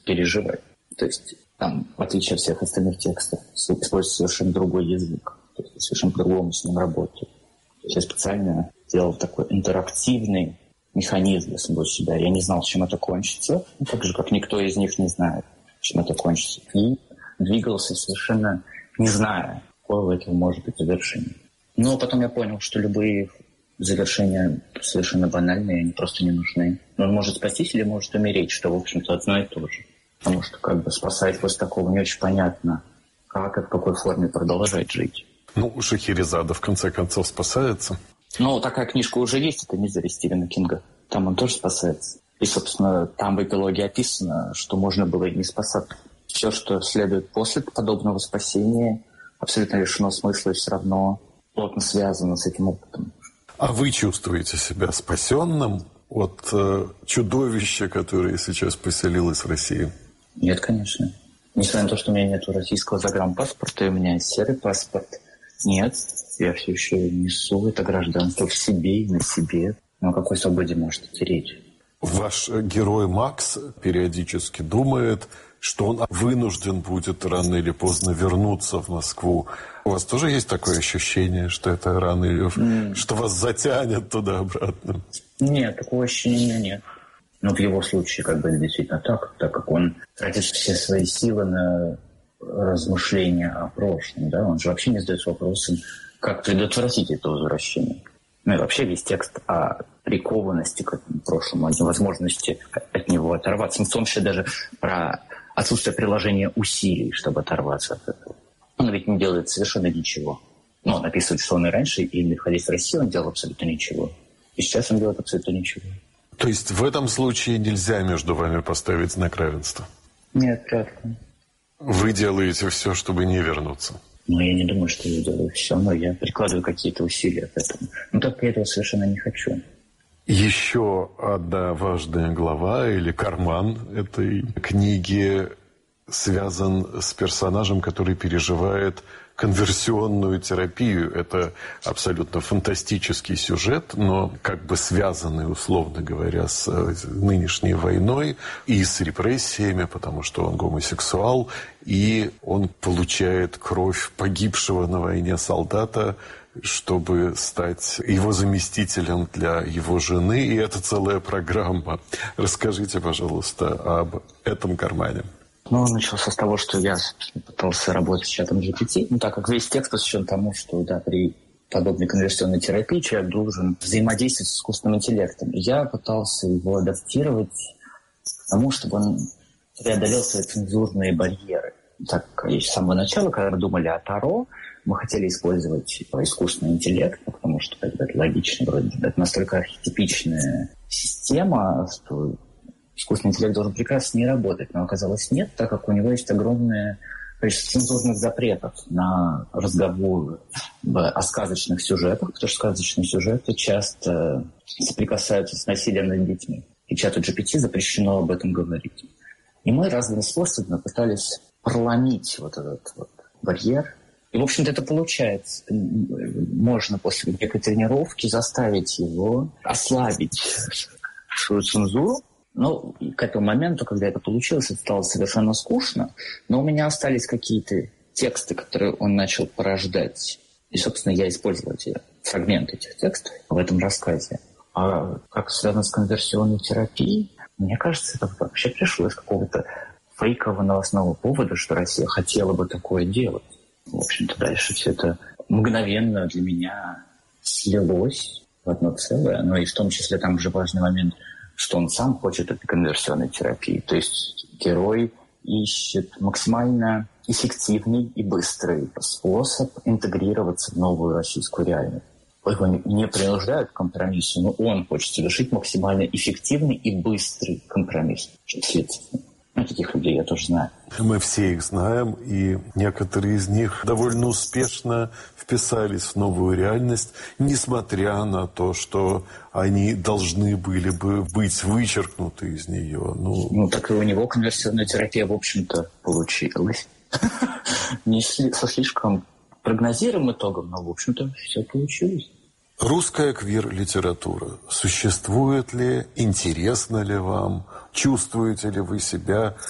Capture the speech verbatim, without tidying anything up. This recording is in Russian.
переживать. То есть там, в отличие от всех остальных текстов, используется совершенно другой язык. То есть совершенно по-другому с ним работаю. Я специально сделал такой интерактивный механизм для самого себя. Я не знал, чем это кончится, так же, как никто из них не знает, чем это кончится. И двигался совершенно не зная, какое у этого может быть завершение. Но потом я понял, что любые завершения совершенно банальные, они просто не нужны. Он может спастись или может умереть, что, в общем-то, одно и то же. Потому что как бы спасать после такого не очень понятно, как и в какой форме продолжать жить. Ну, Шахерезада в конце концов спасается. Ну, такая книжка уже есть, это «Мизери» Стивена Кинга. Там он тоже спасается. И, собственно, там в эпилоге описано, что можно было и не спасаться. Все, что следует после подобного спасения, абсолютно лишено смысла и все равно плотно связано с этим опытом. А вы чувствуете себя спасенным от э, чудовища, которое сейчас поселилось в России? Нет, конечно. Несмотря на то, что у меня нет российского загранпаспорта, и у меня серый паспорт. Нет, я все еще несу это гражданство в себе и на себе. Но о какой свободе может идти речь? Ваш герой Макс периодически думает, что он вынужден будет рано или поздно вернуться в Москву. У вас тоже есть такое ощущение, что это рано или mm. что вас затянет туда-обратно? Нет, такого ощущения нет. Но в его случае как бы действительно так, так как он тратит все свои силы на размышления о прошлом. Да? Он же вообще не задается вопросом, как предотвратить это возвращение. Ну и вообще весь текст о прикованности к этому прошлому, о невозможности от него оторваться. В том числе даже про отсутствие приложения усилий, чтобы оторваться от этого. Он ведь не делает совершенно ничего. Ну, он описывает, что он и раньше, и находясь в России, он делал абсолютно ничего. И сейчас он делает абсолютно ничего. То есть в этом случае нельзя между вами поставить знак равенства? Нет, вряд ли. Вы делаете все, чтобы не вернуться? Ну, я не думаю, что я делаю все, но я прикладываю какие-то усилия к этому. Но так я этого совершенно не хочу. Еще одна важная глава или карман этой книги связан с персонажем, который переживает конверсионную терапию. Это абсолютно фантастический сюжет, но как бы связанный, условно говоря, с нынешней войной и с репрессиями, потому что он гомосексуал, и он получает кровь погибшего на войне солдата, чтобы стать его заместителем для его жены. И это целая программа. Расскажите, пожалуйста, об этом кармане. Ну, начался с того, что я пытался работать с чатом джи пи ти. Ну, так как весь текст посвящен тому, что да, при подобной конверсионной терапии человек должен взаимодействовать с искусственным интеллектом. И я пытался его адаптировать к тому, чтобы он преодолел свои цензурные барьеры. Так, с самого начала, когда мы думали о Таро, мы хотели использовать искусственный интеллект, потому что это логично, вроде это настолько архетипичная система, что искусственный интеллект должен прекрасно не работать, но оказалось нет, так как у него есть огромное количество цензурных запретов на разговор о сказочных сюжетах, потому что сказочные сюжеты часто соприкасаются с насилием над детьми. И чату джи пи ти запрещено об этом говорить. И мы разными способами пытались проломить вот этот вот барьер. И, в общем-то, это получается. Можно после некой тренировки заставить его ослабить свою цензуру. Но к этому моменту, когда это получилось, это стало совершенно скучно. Но у меня остались какие-то тексты, которые он начал порождать. И, собственно, я использовал эти фрагменты этих текстов в этом рассказе. А как связано с конверсионной терапией, мне кажется, это вообще пришло из какого-то фейкового новостного повода, что Россия хотела бы такое делать. В общем-то, дальше все это мгновенно для меня слилось в одно целое. Но и в том числе там же важный момент, что он сам хочет этой конверсионной терапии. То есть герой ищет максимально эффективный и быстрый способ интегрироваться в новую российскую реальность. Его не принуждают к компромиссу, но он хочет совершить максимально эффективный и быстрый компромисс. Следственно. Ну, таких людей я тоже знаю. Мы все их знаем, и некоторые из них довольно успешно вписались в новую реальность, несмотря на то, что они должны были бы быть вычеркнуты из нее. Ну, ну так и у него конверсионная терапия, в общем-то, получилась. Не со слишком прогнозируемым итогом, но, в общем-то, все получилось. Русская квир-литература. Существует ли? Интересно ли вам? Чувствуете ли вы себя